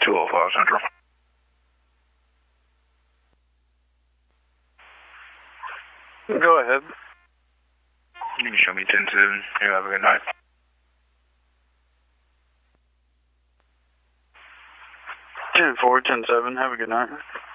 205 Central. Go ahead. You can show me 10-7. You have a good night. 10-4, 10-7. Have a good night.